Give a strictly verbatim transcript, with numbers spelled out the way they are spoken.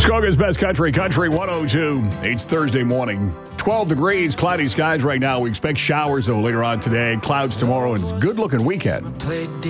Muskoka's Best Country, Country one oh two. It's Thursday morning. twelve degrees, cloudy skies right now. We expect showers, though, later on today. Clouds tomorrow, and good-looking weekend.